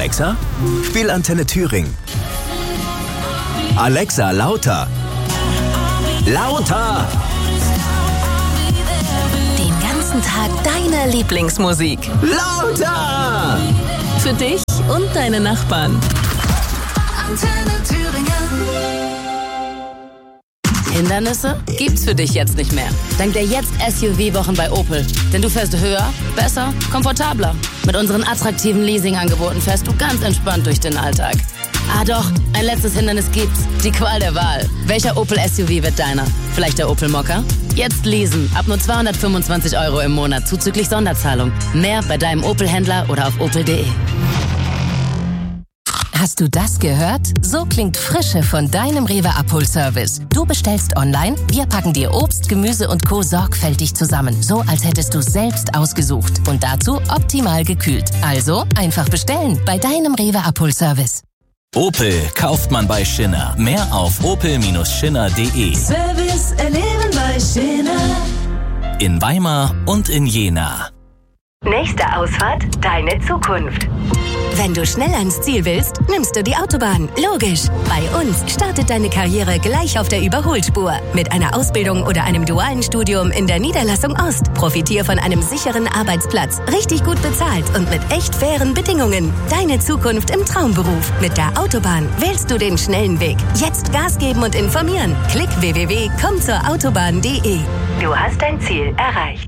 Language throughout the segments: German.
Alexa, spiel Antenne Thüringen. Alexa, lauter. Lauter! Den ganzen Tag deine Lieblingsmusik. Lauter! Für dich und deine Nachbarn. Antenne Thüringen. Hindernisse gibt's für dich jetzt nicht mehr. Dank der Jetzt-SUV-Wochen bei Opel. Denn du fährst höher, besser, komfortabler. Mit unseren attraktiven Leasing-Angeboten fährst du ganz entspannt durch den Alltag. Ah doch, ein letztes Hindernis gibt's. Die Qual der Wahl. Welcher Opel-SUV wird deiner? Vielleicht der Opel Mokka? Jetzt leasen. Ab nur 225 € im Monat zuzüglich Sonderzahlung. Mehr bei deinem Opel-Händler oder auf opel.de. Hast du das gehört? So klingt Frische von deinem Rewe Abholservice. Du bestellst online, wir packen dir Obst, Gemüse und Co. sorgfältig zusammen. So, als hättest du selbst ausgesucht. Und dazu optimal gekühlt. Also einfach bestellen bei deinem Rewe Abholservice. Opel kauft man bei Schinner. Mehr auf opel-schinner.de. Service erleben bei Schinner. In Weimar und in Jena. Nächste Ausfahrt, deine Zukunft. Wenn du schnell ans Ziel willst, nimmst du die Autobahn. Logisch. Bei uns startet deine Karriere gleich auf der Überholspur. Mit einer Ausbildung oder einem dualen Studium in der Niederlassung Ost. Profitier von einem sicheren Arbeitsplatz. Richtig gut bezahlt und mit echt fairen Bedingungen. Deine Zukunft im Traumberuf. Mit der Autobahn wählst du den schnellen Weg. Jetzt Gas geben und informieren. Klick www.kommzurautobahn.de. Du hast dein Ziel erreicht.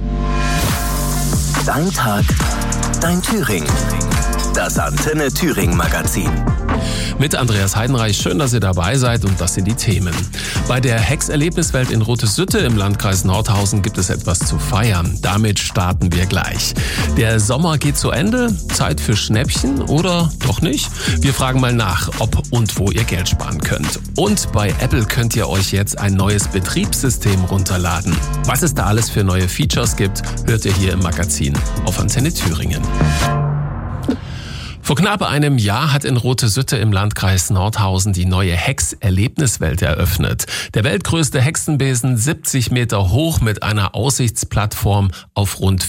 Dein Tag, dein Thüringen. Das Antenne Thüringen Magazin. Mit Andreas Heidenreich, schön, dass ihr dabei seid und das sind die Themen. Bei der Hex-Erlebniswelt in Rotesütte im Landkreis Nordhausen gibt es etwas zu feiern. Damit starten wir gleich. Der Sommer geht zu Ende, Zeit für Schnäppchen oder doch nicht? Wir fragen mal nach, ob und wo ihr Geld sparen könnt. Und bei Apple könnt ihr euch jetzt ein neues Betriebssystem runterladen. Was es da alles für neue Features gibt, hört ihr hier im Magazin auf Antenne Thüringen. Vor knapp einem Jahr hat in Rotesütte im Landkreis Nordhausen die neue Hex-Erlebniswelt eröffnet. Der weltgrößte Hexenbesen, 70 Meter hoch mit einer Aussichtsplattform auf rund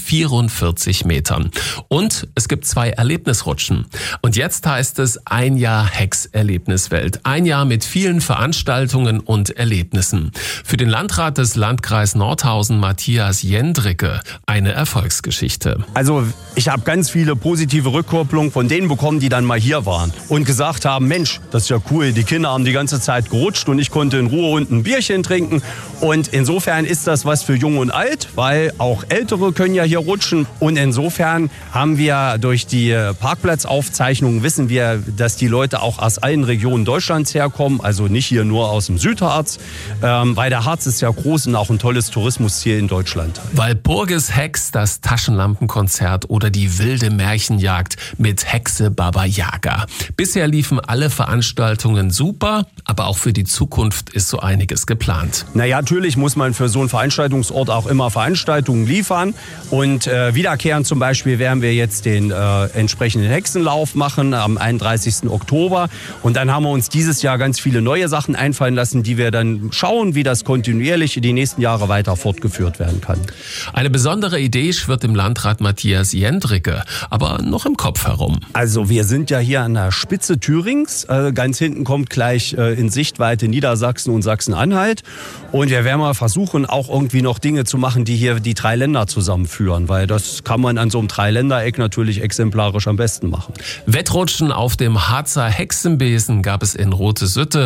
44 Metern. Und es gibt 2 Erlebnisrutschen. Und jetzt heißt es ein Jahr Hex-Erlebniswelt. Ein Jahr mit vielen Veranstaltungen und Erlebnissen. Für den Landrat des Landkreis Nordhausen, Matthias Jendricke, eine Erfolgsgeschichte. Also ich habe ganz viele positive Rückkopplungen von denen bekommen, die dann mal hier waren und gesagt haben, Mensch, das ist ja cool, die Kinder haben die ganze Zeit gerutscht und ich konnte in Ruhe unten ein Bierchen trinken. Und insofern ist das was für Jung und Alt, weil auch Ältere können ja hier rutschen. Und insofern haben wir durch die Parkplatzaufzeichnungen wissen wir, dass die Leute auch aus allen Regionen Deutschlands herkommen, also nicht hier nur aus dem Südharz, weil der Harz ist ja groß und auch ein tolles Tourismusziel in Deutschland. Walpurgis Hex, das Taschenlampenkonzert oder die wilde Märchenjagd mit Hexe Baba Yaga. Bisher liefen alle Veranstaltungen super, aber auch für die Zukunft ist so einiges geplant. Naja, natürlich muss man für so einen Veranstaltungsort auch immer Veranstaltungen liefern. Und wiederkehrend zum Beispiel werden wir jetzt den entsprechenden Hexenlauf machen am 31. Oktober. Und dann haben wir uns dieses Jahr ganz viele neue Sachen einfallen lassen, die wir dann schauen, wie das kontinuierlich die nächsten Jahre weiter fortgeführt werden kann. Eine besondere Idee schwirrt dem Landrat Matthias Jendricke, aber noch im Kopf herum. Also wir sind ja hier an der Spitze Thürings. Ganz hinten kommt gleich in Sichtweite Niedersachsen und Sachsen-Anhalt. Und wir werden mal versuchen, auch irgendwie noch Dinge zu machen, die hier die 3 Länder zusammenführen. Weil das kann man an so einem 3-Länder-Eck natürlich exemplarisch am besten machen. Wettrutschen auf dem Harzer Hexenbesen gab es in Rotesütte.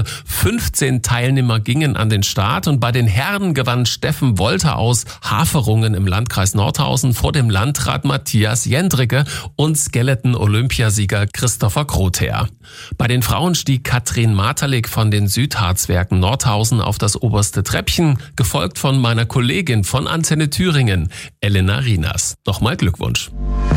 15 Teilnehmer gingen an den Start. Und bei den Herren gewann Steffen Wolter aus Haferungen im Landkreis Nordhausen vor dem Landrat Matthias Jendricke und Skeleton-Olympiasieger Christopher Grother. Bei den Frauen stieg Katrin Materlik von den Südharzwerken Nordhausen auf das oberste Treppchen, gefolgt von meiner Kollegin von Antenne Thüringen, Elena Rinas. Nochmal Glückwunsch.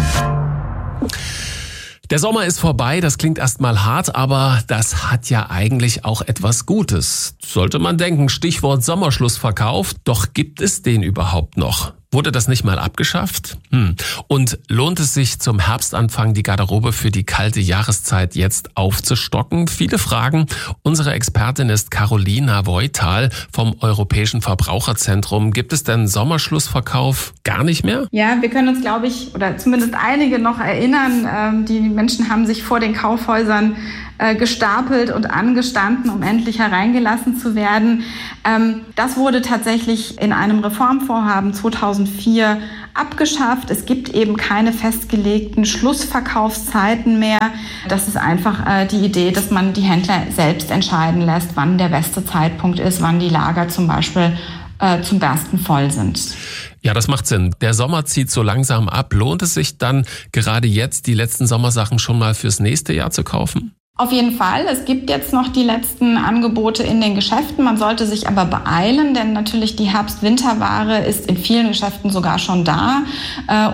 Der Sommer ist vorbei, das klingt erstmal hart, aber das hat ja eigentlich auch etwas Gutes. Sollte man denken, Stichwort Sommerschlussverkauf, doch gibt es den überhaupt noch? Wurde das nicht mal abgeschafft? Und lohnt es sich zum Herbstanfang die Garderobe für die kalte Jahreszeit jetzt aufzustocken? Viele Fragen. Unsere Expertin ist Carolina Voital vom Europäischen Verbraucherzentrum. Gibt es denn Sommerschlussverkauf gar nicht mehr? Ja, wir können uns, glaube ich, oder zumindest einige noch erinnern. Die Menschen haben sich vor den Kaufhäusern gestapelt und angestanden, um endlich hereingelassen zu werden. Das wurde tatsächlich in einem Reformvorhaben 2004 abgeschafft. Es gibt eben keine festgelegten Schlussverkaufszeiten mehr. Das ist einfach die Idee, dass man die Händler selbst entscheiden lässt, wann der beste Zeitpunkt ist, wann die Lager zum Beispiel zum Bersten voll sind. Ja, das macht Sinn. Der Sommer zieht so langsam ab. Lohnt es sich dann gerade jetzt, die letzten Sommersachen schon mal fürs nächste Jahr zu kaufen? Auf jeden Fall. Es gibt jetzt noch die letzten Angebote in den Geschäften. Man sollte sich aber beeilen, denn natürlich die Herbst-Winterware ist in vielen Geschäften sogar schon da.